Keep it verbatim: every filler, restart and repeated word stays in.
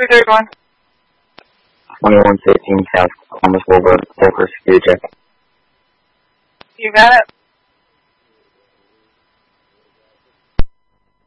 two thirty-one. twenty-one fifteen South Columbus Boulevard, Poker Security Check. You got it.